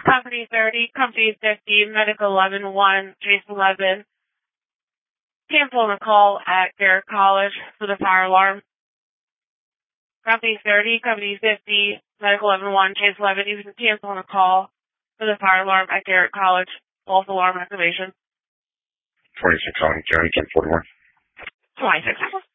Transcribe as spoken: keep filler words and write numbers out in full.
Company thirty, Company fifty, Medical eleven one, Chase eleven. Cancel the call at Garrett College for the fire alarm. Company thirty, Company fifty, Medical eleven one, Chase eleven. You can cancel the call for the fire alarm at Garrett College. False alarm activation. twenty-six on County ten forty-one. twenty-six.